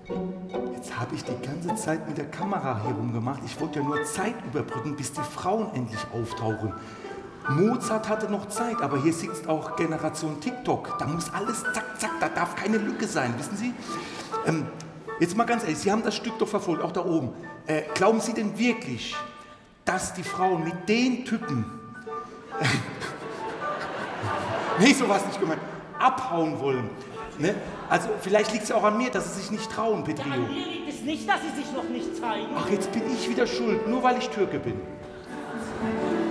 Jetzt habe ich die ganze Zeit mit der Kamera hier rumgemacht. Ich wollte ja nur Zeit überbrücken, bis die Frauen endlich auftauchen. Mozart hatte noch Zeit, aber hier sitzt auch Generation TikTok. Da muss alles zack, zack, da darf keine Lücke sein, wissen Sie? Jetzt mal ganz ehrlich, Sie haben das Stück doch verfolgt, auch da oben. Glauben Sie denn wirklich, dass die Frauen mit den Typen, nee, sowas nicht gemeint, abhauen wollen? Ne? Also vielleicht liegt es ja auch an mir, dass sie sich nicht trauen, Petrio. Ja, an mir liegt es nicht, dass sie sich noch nicht zeigen. Ach, jetzt bin ich wieder schuld, nur weil ich Türke bin.